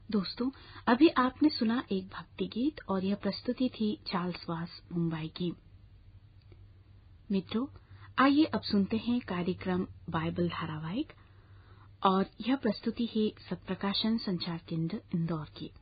दोस्तों, अभी आपने सुना एक भक्ति गीत और यह प्रस्तुति थी चार्ल्स वास मुंबई की। मित्रों, आइए अब सुनते हैं कार्यक्रम बाइबल धारावाहिक और यह प्रस्तुति है सत्प्रकाशन संचार केंद्र इंदौर की।